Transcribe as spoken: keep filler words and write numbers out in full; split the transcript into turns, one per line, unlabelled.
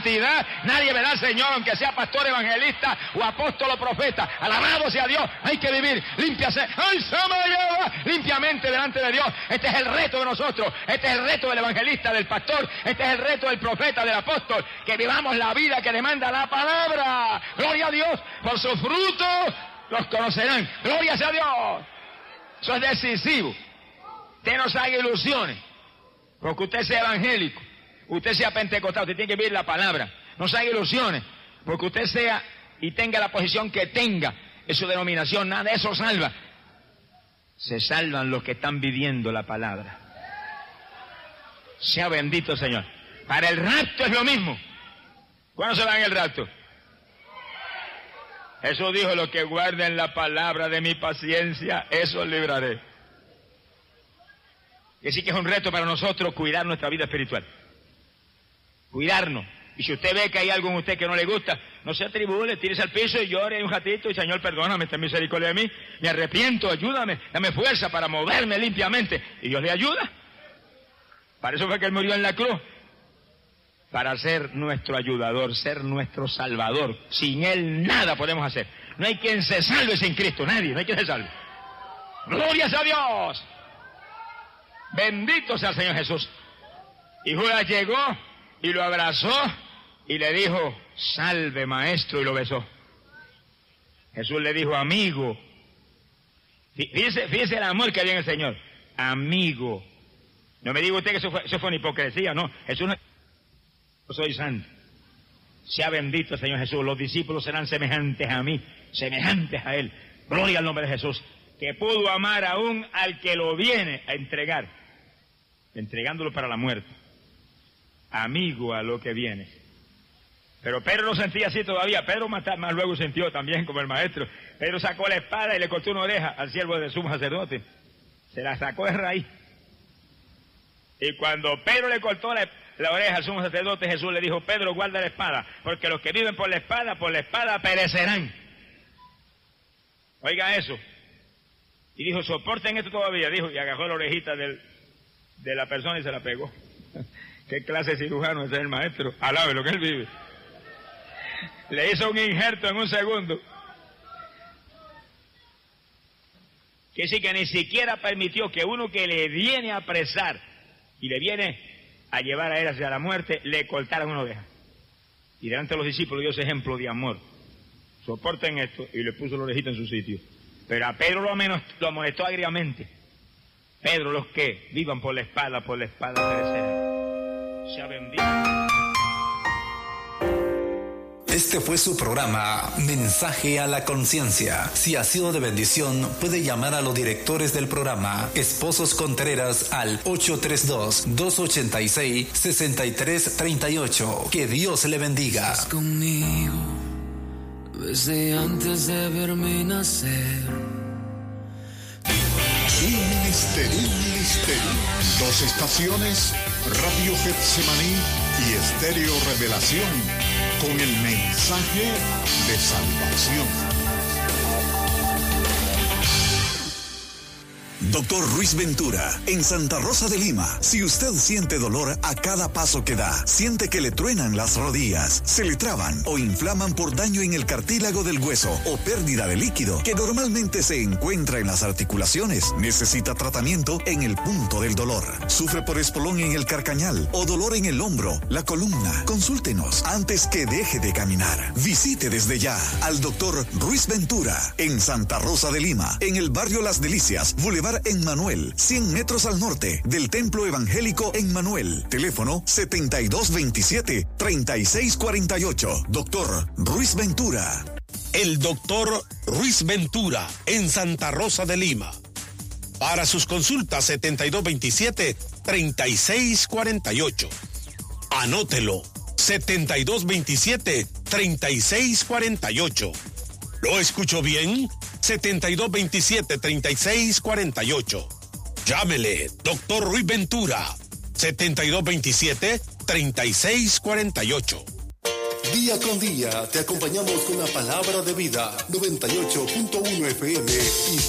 santidad, nadie verá al Señor, aunque sea pastor, evangelista o apóstol o profeta. Alabado sea Dios, hay que vivir, límpiase, ¡ay, se me lleva! Limpiamente delante de Dios. Este es el reto de nosotros, este es el reto del evangelista, del pastor, este es el reto del profeta, del apóstol, que vivamos la vida que demanda la palabra. Gloria a Dios, por sus frutos los conocerán. Gloria sea a Dios. Eso es decisivo. Usted no se haga ilusiones, porque usted sea evangélico, usted sea pentecostal, usted tiene que vivir la palabra. No se haga ilusiones, porque usted sea y tenga la posición que tenga en su denominación, nada de eso salva. Se salvan los que están viviendo la palabra. Sea bendito el Señor. Para el rapto es lo mismo. ¿Cuándo se va en el rapto? Jesús dijo: los que guarden la palabra de mi paciencia, esos libraré. Y así que es un reto para nosotros cuidar nuestra vida espiritual. Cuidarnos. Y si usted ve que hay algo en usted que no le gusta, no se atribule, tírese al piso y llore un ratito y: Señor, perdóname, ten misericordia de mí, me arrepiento, ayúdame, dame fuerza para moverme limpiamente. Y Dios le ayuda. Para eso fue que Él murió en la cruz. Para ser nuestro ayudador, ser nuestro salvador. Sin Él nada podemos hacer. No hay quien se salve sin Cristo, nadie, no hay quien se salve. ¡Gloria a Dios! Bendito sea el Señor Jesús. Y Judas llegó y lo abrazó y le dijo: salve, maestro, y lo besó. Jesús le dijo: amigo. Fíjese, fíjese el amor que había en el Señor. Amigo. No me diga usted que eso fue, eso fue una hipocresía, no. Jesús no... Yo soy santo. Sea bendito el Señor Jesús. Los discípulos serán semejantes a mí, semejantes a Él. Gloria al nombre de Jesús, que pudo amar aún al que lo viene a entregar, entregándolo para la muerte. Amigo a lo que viene. Pero Pedro no sentía así todavía. Pedro más, más luego sintió también como el maestro. Pedro sacó la espada y le cortó una oreja al siervo del sumo sacerdote. Se la sacó de raíz. Y cuando Pedro le cortó la, la oreja al sumo sacerdote, Jesús le dijo: Pedro, guarda la espada, porque los que viven por la espada, por la espada perecerán. Oiga eso. Y dijo: soporten esto todavía. Dijo, y agarró la orejita del, de la persona y se la pegó. ¿Qué clase de cirujano es el maestro? Alabe lo que él vive. Le hizo un injerto en un segundo. Que sí, que ni siquiera permitió que uno que le viene a apresar y le viene a llevar a él hacia la muerte, le cortaran una oreja. Y delante de los discípulos dio ese ejemplo de amor. Soporten esto, y le puso la orejita en su sitio. Pero a Pedro lo, menos, lo amonestó agriamente. Pedro, los que vivan por la espada, por la espada perecerán. Sea bendito.
Este fue su programa Mensaje a la Conciencia. Si ha sido de bendición, puede llamar a los directores del programa, Esposos Contreras, al ocho tres dos, dos ocho seis, seis tres tres ocho. Que Dios le bendiga.
Estás conmigo desde antes de verme nacer.
Un ministerio, un ministerio. Dos estaciones, Radio Getsemaní y Estéreo Revelación, con el mensaje de salvación.
Doctor Ruiz Ventura, en Santa Rosa de Lima. Si usted siente dolor a cada paso que da, siente que le truenan las rodillas, se le traban o inflaman por daño en el cartílago del hueso o pérdida de líquido que normalmente se encuentra en las articulaciones, necesita tratamiento en el punto del dolor. Sufre por espolón en el carcañal o dolor en el hombro, la columna. Consúltenos antes que deje de caminar. Visite desde ya al doctor Ruiz Ventura en Santa Rosa de Lima, en el barrio Las Delicias, Boulevard en Manuel, cien metros al norte del Templo Evangélico en Manuel. Teléfono setenta y dos veintisiete, treinta y seis cuarenta y ocho. Doctor Ruiz Ventura.
El doctor Ruiz Ventura en Santa Rosa de Lima. Para sus consultas, setenta y dos veintisiete, treinta y seis cuarenta y ocho. Anótelo, setenta y dos veintisiete, treinta y seis cuarenta y ocho. ¿Lo escucho bien? setenta y dos veintisiete, treinta y seis cuarenta y ocho. Llámele, doctor Ruiz Ventura, setenta y dos veintisiete, treinta y seis cuarenta y ocho.
Día con día te acompañamos con la palabra de vida, noventa y ocho punto uno F M y